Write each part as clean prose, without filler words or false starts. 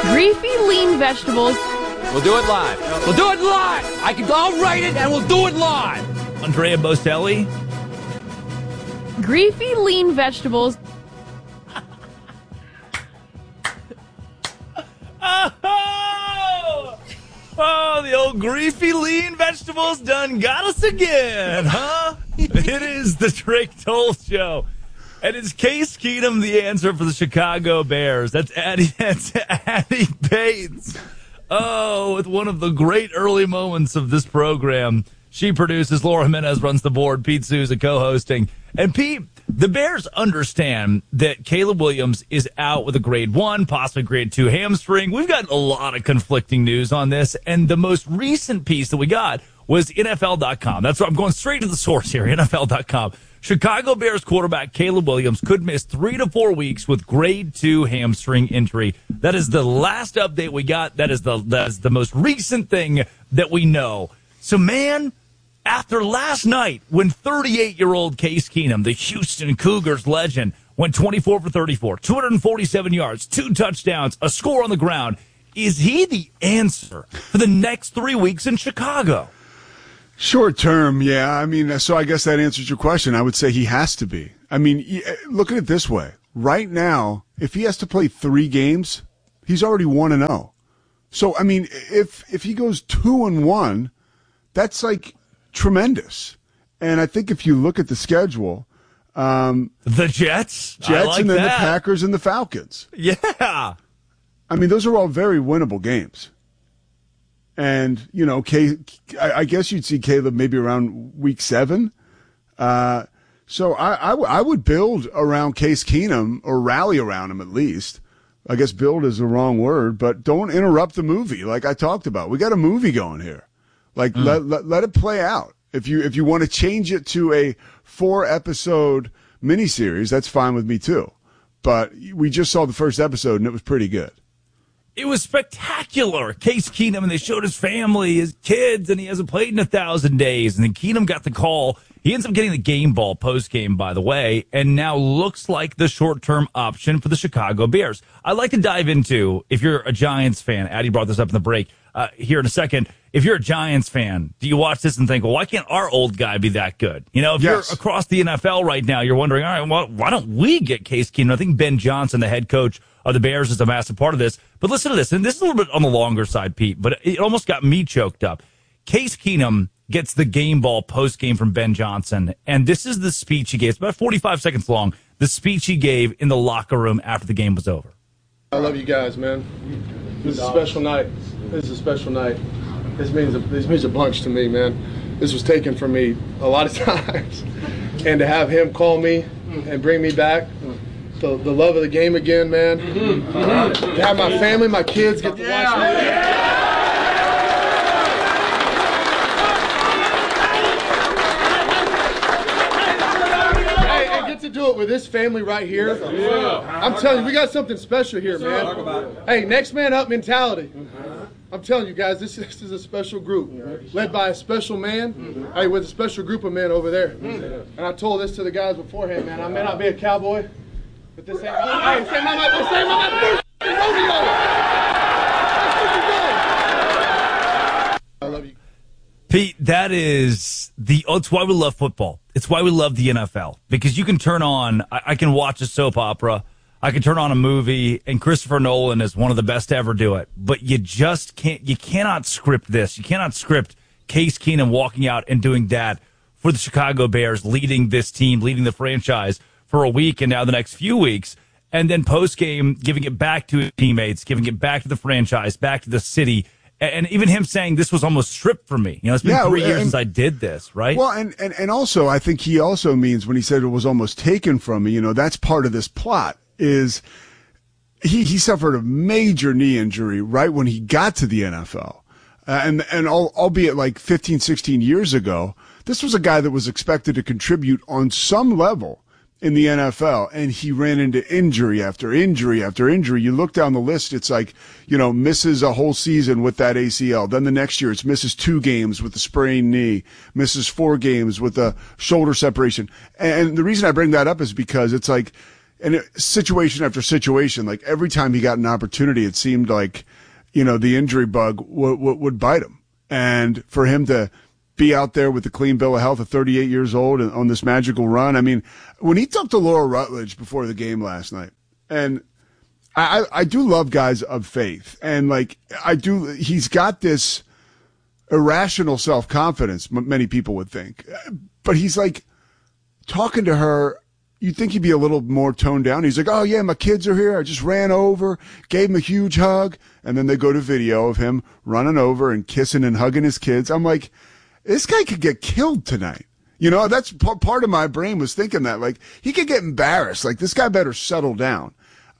Greasy lean vegetables. We'll do it live. We'll do it live. I'll write it and we'll do it live. Andrea Bocelli. Greasy lean vegetables. Oh, the old griefy lean vegetables done got us again, huh? It is the Drake Toll Show. And is Case Keenum the answer for the Chicago Bears? That's Addie Bates. Oh, with one of the great early moments of this program. She produces, Laura Jimenez runs the board, Pete Souza co-hosting. And Pete, the Bears understand that Caleb Williams is out with a grade 1, possibly grade 2 hamstring. We've got a lot of conflicting news on this, and the most recent piece that we got was NFL.com. That's why I'm going straight to the source here, NFL.com. Chicago Bears quarterback Caleb Williams could miss 3 to 4 weeks with grade 2 hamstring injury. That is the last update we got. That is the most recent thing that we know. So, man, after last night, when 38-year-old Case Keenum, the Houston Cougars legend, went 24 for 34, 247 yards, 2 touchdowns, a score on the ground, is he the answer for the next 3 weeks in Chicago? Short term, yeah. I mean, so I guess that answers your question. I would say he has to be. I mean, look at it this way. Right now, if he has to play 3 games, he's already 1-0. So, I mean, if he goes 2-1, that's like tremendous. And I think if you look at the schedule, the Jets, like and then the Packers and the Falcons. Yeah. I mean, those are all very winnable games. And, you know, I guess you'd see Caleb maybe around week 7. So I would build around Case Keenum, or rally around him at least. I guess build is the wrong word, but don't interrupt the movie like I talked about. We got a movie going here. Like, let it play out. If you want to change it to a 4-episode miniseries, that's fine with me too. But we just saw the first episode, and it was pretty good. It was spectacular. Case Keenum, and they showed his family, his kids, and he hasn't played in 1,000 days. And then Keenum got the call. He ends up getting the game ball post-game, by the way, and now looks like the short-term option for the Chicago Bears. I'd like to dive into, if you're a Giants fan, Addie brought this up in the break here in a second. If you're a Giants fan, do you watch this and think, well, why can't our old guy be that good? You know, if you're across the NFL right now, you're wondering, all right, well, why don't we get Case Keenum? I think Ben Johnson, the head coach of the Bears, is a massive part of this. But listen to this, and this is a little bit on the longer side, Pete, but it almost got me choked up. Case Keenum gets the game ball post-game from Ben Johnson, and this is the speech he gave. It's about 45 seconds long, the speech he gave in the locker room after the game was over. I love you guys, man. This is a special night. This is a special night. This means a bunch to me, man. This was taken from me a lot of times. And to have him call me and bring me back, the love of the game again, man. To have my family, my kids get to watch me. To do it with this family right here. I'm telling you, we got something special here, man. Hey, next man up mentality. I'm telling you guys, this is a special group, led by a special man, hey, with a special group of men over there. And I told this to the guys beforehand, man. I may not be a cowboy, but this ain't my first rodeo. I love you. Pete, that is it's why we love football. It's why we love the NFL, because you can turn on, I can watch a soap opera, I can turn on a movie, and Christopher Nolan is one of the best to ever do it. But you just cannot script this. You cannot script Case Keenum walking out and doing that for the Chicago Bears, leading this team, leading the franchise for a week and now the next few weeks. And then post-game, giving it back to his teammates, giving it back to the franchise, back to the city. And even him saying this was almost stripped from me. You know, it's been 3 years since I did this, right? Well, and also, I think he also means when he said it was almost taken from me, you know, that's part of this plot is he suffered a major knee injury right when he got to the NFL. And albeit like 15, 16 years ago, this was a guy that was expected to contribute on some level in the NFL, and he ran into injury after injury after injury. You look down the list, it's like, you know, misses a whole season with that ACL. Then the next year, it's misses 2 games with a sprained knee, misses 4 games with a shoulder separation. And the reason I bring that up is because it's like, situation after situation, like every time he got an opportunity, it seemed like, the injury bug would bite him. And for him to be out there with the clean bill of health at 38 years old and on this magical run. I mean, when he talked to Laura Rutledge before the game last night, and I do love guys of faith, and he's got this irrational self-confidence, many people would think, but he's like talking to her. You'd think he'd be a little more toned down. He's like, oh yeah, my kids are here. I just ran over, gave him a huge hug. And then they go to video of him running over and kissing and hugging his kids. I'm like, this guy could get killed tonight. That's part of my brain was thinking that, like, he could get embarrassed. Like, this guy better settle down.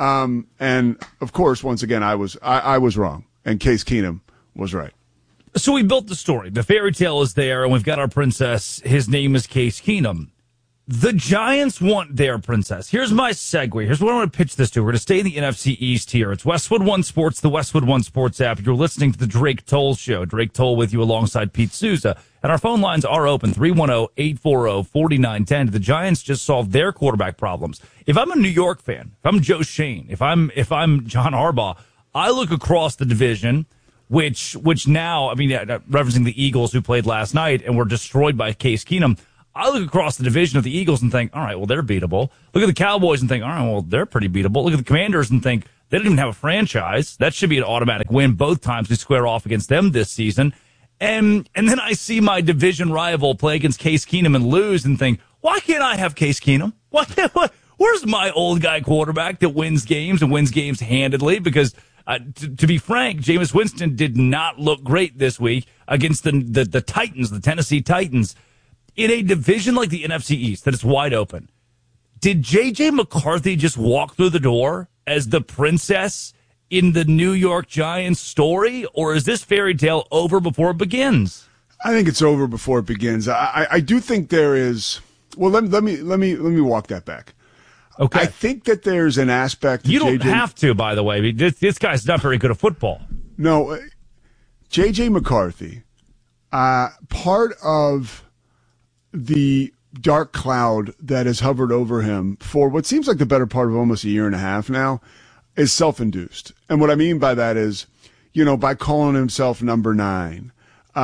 And of course, once again, I was wrong, and Case Keenum was right. So we built the story. The fairy tale is there, and we've got our princess. His name is Case Keenum. The Giants want their princess. Here's my segue. Here's what I want to pitch this to. We're going to stay in the NFC East here. It's Westwood One Sports, the Westwood One Sports app. You're listening to the Drake Toll Show. Drake Toll with you alongside Pete Souza. And our phone lines are open, 310-840-4910. The Giants just solved their quarterback problems. If I'm a New York fan, if I'm Joe Shane, if I'm John Harbaugh, I look across the division, which now, referencing the Eagles who played last night and were destroyed by Case Keenum, I look across the division of the Eagles and think, all right, well, they're beatable. Look at the Cowboys and think, all right, well, they're pretty beatable. Look at the Commanders and think, they don't even have a franchise. That should be an automatic win both times we square off against them this season. And then I see my division rival play against Case Keenum and lose and think, why can't I have Case Keenum? Where's my old guy quarterback that wins games and wins games handedly? Because to be frank, Jameis Winston did not look great this week against the Titans, the Tennessee Titans. In a division like the NFC East that is wide open, did J.J. McCarthy just walk through the door as the princess in the New York Giants story, or is this fairy tale over before it begins? I think it's over before it begins. I do think there is. Well, let me walk that back. Okay. I think that there's an aspect. You don't have to, by the way. This guy's not very good at football. No, J.J. McCarthy, part of the dark cloud that has hovered over him for what seems like the better part of almost a year and a half now is self-induced. And what I mean by that is, by calling himself number 9,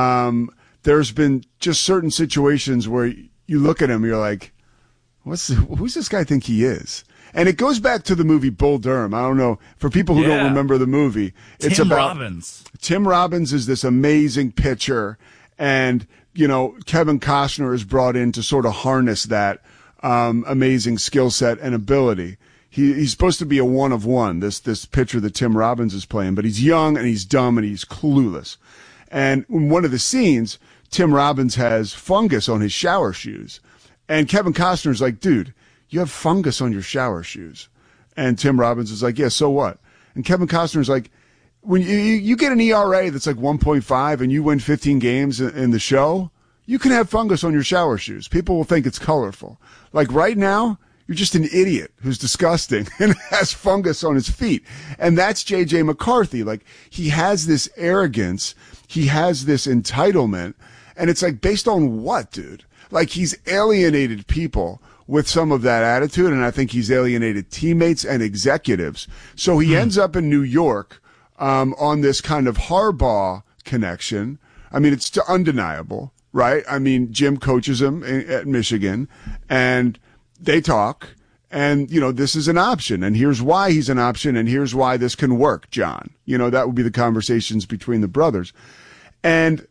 there's been just certain situations where you look at him, you're like, who's this guy think he is? And it goes back to the movie Bull Durham. I don't know, for people who don't remember the movie, it's Tim about Robbins. Tim Robbins is this amazing pitcher, and Kevin Costner is brought in to sort of harness that amazing skill set and ability. He's supposed to be a one of one, this pitcher that Tim Robbins is playing, but he's young and he's dumb and he's clueless. And in one of the scenes, Tim Robbins has fungus on his shower shoes. And Kevin Costner's like, dude, you have fungus on your shower shoes. And Tim Robbins is like, yeah, so what? And Kevin Costner's like, when you get an ERA that's like 1.5 and you win 15 games in the show, you can have fungus on your shower shoes. People will think it's colorful. Like right now, you're just an idiot who's disgusting and has fungus on his feet. And that's J.J. McCarthy. Like, he has this arrogance. He has this entitlement. And it's like, based on what, dude? Like, he's alienated people with some of that attitude. And I think he's alienated teammates and executives. So he ends up in New York on this kind of Harbaugh connection. I mean, it's undeniable, right? I mean, Jim coaches him at Michigan, and they talk, and, this is an option, and here's why he's an option, and here's why this can work, John. That would be the conversations between the brothers. And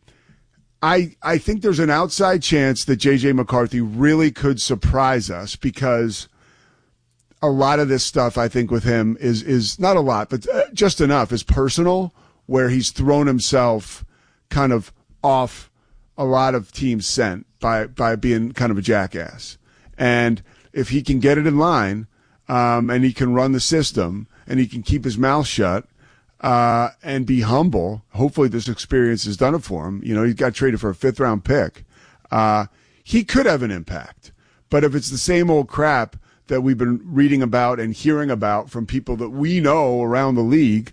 I think there's an outside chance that J.J. McCarthy really could surprise us, because a lot of this stuff, I think, with him is not a lot, but just enough, is personal, where he's thrown himself kind of off a lot of teams' scent by being kind of a jackass. And if he can get it in line, and he can run the system, and he can keep his mouth shut, and be humble, hopefully this experience has done it for him. He got traded for a 5th-round pick. He could have an impact. But if it's the same old crap that we've been reading about and hearing about from people that we know around the league,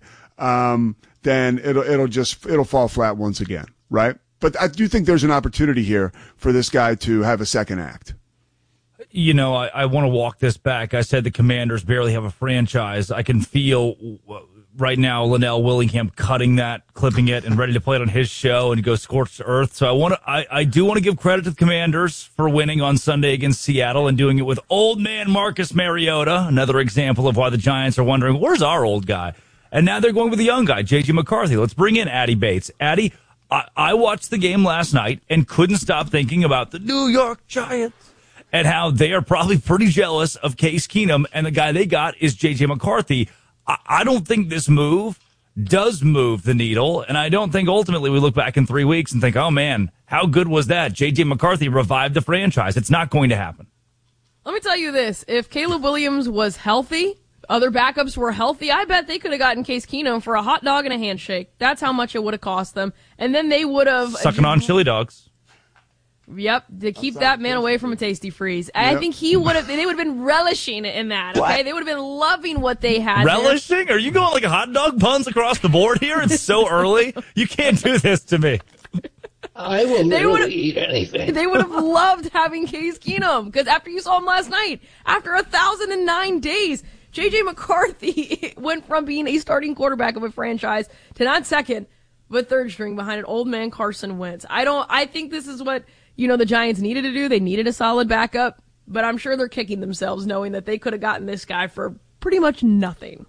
then it'll fall flat once again, right? But I do think there's an opportunity here for this guy to have a second act. I want to walk this back. I said the Commanders barely have a franchise. I can feel right now Linnell Willingham cutting that, clipping it, and ready to play it on his show and go scorched earth. So I do want to give credit to the Commanders for winning on Sunday against Seattle and doing it with old man Marcus Mariota. Another example of why the Giants are wondering, where's our old guy? And now they're going with the young guy, J.J. McCarthy. Let's bring in Addy Bates. Addy, I watched the game last night and couldn't stop thinking about the New York Giants and how they are probably pretty jealous of Case Keenum, and the guy they got is J.J. McCarthy. I don't think this move does move the needle, and I don't think ultimately we look back in 3 weeks and think, oh, man, how good was that? J.J. McCarthy revived the franchise. It's not going to happen. Let me tell you this. If Caleb Williams was healthy, other backups were healthy, I bet they could have gotten Case Keenum for a hot dog and a handshake. That's how much it would have cost them. And then they would have... Sucking on chili dogs. Yep, to keep that man away from a Tasty Freeze. I think they would have been relishing in that, okay? What? They would have been loving what they had. Relishing? Are you going like hot dog puns across the board here? It's so early. You can't do this to me. I will literally eat anything. They would have loved having Case Keenum, because after you saw him last night, after 1,009 days, J.J. McCarthy went from being a starting quarterback of a franchise to not second, but third string behind an old man Carson Wentz. I think this is what... the Giants needed to do. They needed a solid backup, but I'm sure they're kicking themselves knowing that they could have gotten this guy for pretty much nothing.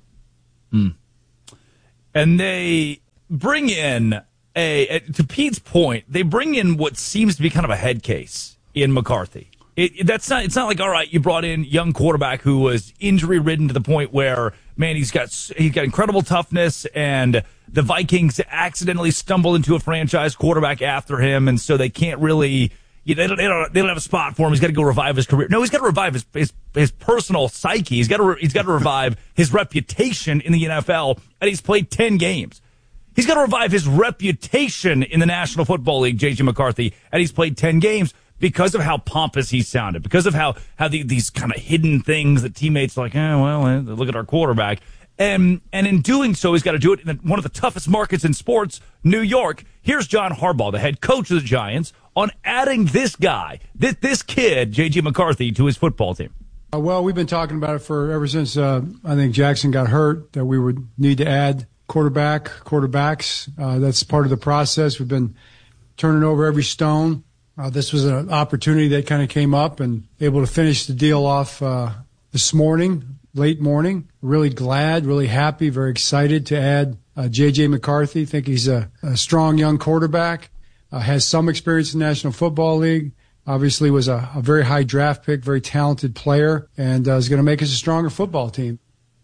And they bring in to Pete's point, they bring in what seems to be kind of a head case in McCarthy. It's not like, all right, you brought in young quarterback who was injury ridden to the point where, man, he's got incredible toughness, and the Vikings accidentally stumble into a franchise quarterback after him, and so they can't really, they don't have a spot for him. He's got to go revive his career. No, he's got to revive his personal psyche. He's got to revive his reputation in the NFL, and he's played 10 games. He's got to revive his reputation in the National Football League, J.J. McCarthy, and he's played 10 games. Because of how pompous he sounded, because of how these kind of hidden things that teammates are like, look at our quarterback. And in doing so, he's got to do it in one of the toughest markets in sports, New York. Here's John Harbaugh, the head coach of the Giants, on adding this guy, this kid, J.J. McCarthy, to his football team. Well, we've been talking about it ever since I think Jackson got hurt, that we would need to add quarterbacks. That's part of the process. We've been turning over every stone. This was an opportunity that kind of came up, and able to finish the deal off this morning, late morning. Really glad, really happy, very excited to add J.J. McCarthy. Think he's a strong young quarterback, has some experience in the National Football League, obviously was a very high draft pick, very talented player, and is going to make us a stronger football team.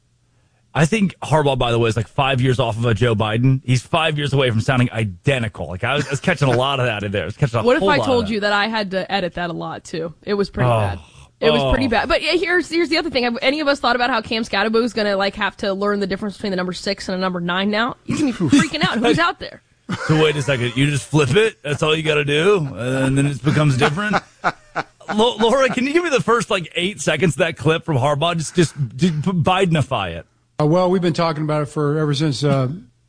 I think Harbaugh, by the way, is like 5 years off of a Joe Biden. He's 5 years away from sounding identical. Like I was catching a lot of that in there. What if I told you that I had to edit that a lot too? It was pretty bad. It was pretty bad. But here's the other thing. Have any of us thought about how Cam Scatterbo is going to have to learn the difference between the number 6 and a number 9 now? He's going to be freaking out. Who's out there? So wait a second. You just flip it? That's all you got to do? And then it becomes different? Laura, can you give me the first 8 seconds of that clip from Harbaugh? Just Bidenify it. Well, we've been talking about it ever since I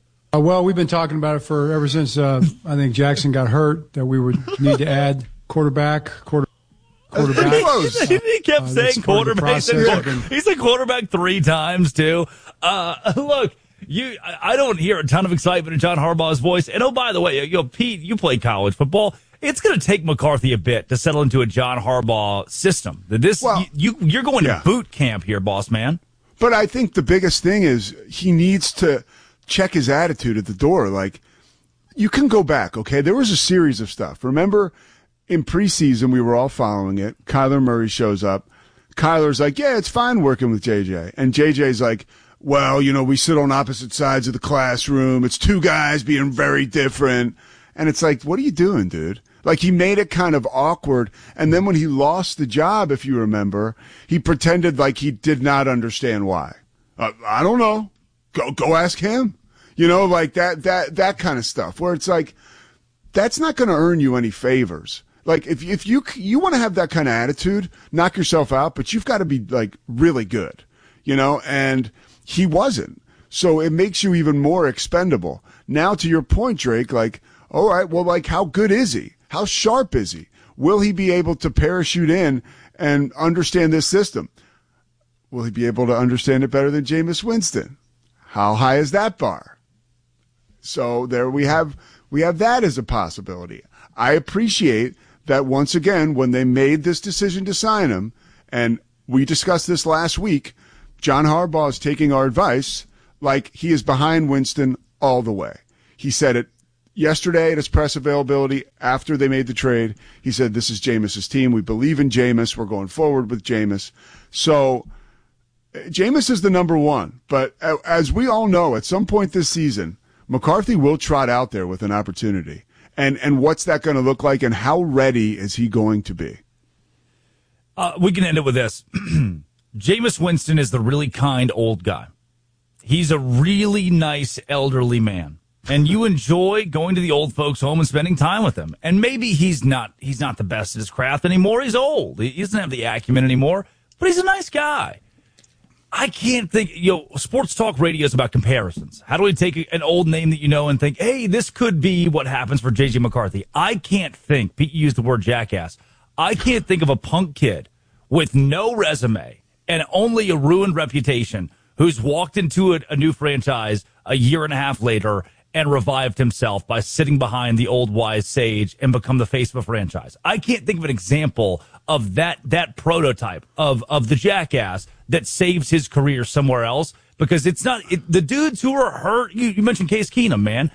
think Jackson got hurt, that we would need to add quarterbacks. He kept saying quarterback. He said quarterback 3 times too. Look, I don't hear a ton of excitement in John Harbaugh's voice. And oh, by the way, Pete, you played college football. It's going to take McCarthy a bit to settle into a John Harbaugh system. You're going to boot camp here, boss man. But I think the biggest thing is he needs to check his attitude at the door. You can go back, okay? There was a series of stuff. Remember, in preseason, we were all following it. Kyler Murray shows up. Kyler's like, yeah, it's fine working with JJ. And JJ's like, well, we sit on opposite sides of the classroom. It's 2 guys being very different. And it's like, what are you doing, dude? He made it kind of awkward. And then when he lost the job, if you remember, he pretended like he did not understand why. I don't know. Go ask him. That kind of stuff where it's like, that's not going to earn you any favors. If you want to have that kind of attitude, knock yourself out, but you've got to be really good, and he wasn't. So it makes you even more expendable. Now to your point, Drake, all right, well, how good is he? How sharp is he? Will he be able to parachute in and understand this system. Will he be able to understand it better than Jameis Winston? How high is that bar? So there we have that as a possibility. I appreciate that once again, when they made this decision to sign him, and we discussed this last week, John Harbaugh is taking our advice like he is behind Winston all the way. He said it yesterday at his press availability after they made the trade. He said, this is Jameis's team. We believe in Jameis. We're going forward with Jameis. So Jameis is the number one. But as we all know, at some point this season, McCarthy will trot out there with an opportunity. And what's that going to look like, and how ready is he going to be? We can end it with this. Jameis Winston is the really kind old guy. He's a really nice elderly man. And you enjoy going to the old folks' home and spending time with him. And maybe he's not the best at his craft anymore. He's old. He doesn't have the acumen anymore. But he's a nice guy. I can't think, sports talk radio is about comparisons. How do we take an old name that you know and think, hey, this could be what happens for J.J. McCarthy? I can't think, Pete used the word jackass, I can't think of a punk kid with no resume and only a ruined reputation who's walked into a new franchise a year and a half later and revived himself by sitting behind the old wise sage and become the face of a franchise. I can't think of an example of that prototype of the jackass that saves his career somewhere else, because it's not the dudes who are hurt. You mentioned Case Keenum, man.